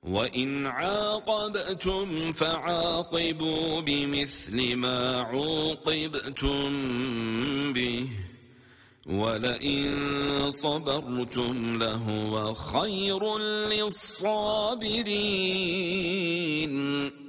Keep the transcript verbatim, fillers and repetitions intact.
وإن عاقبتم فعاقبوا بمثل ما عوقبتم به ولئن صبرتم لهو خير للصابرين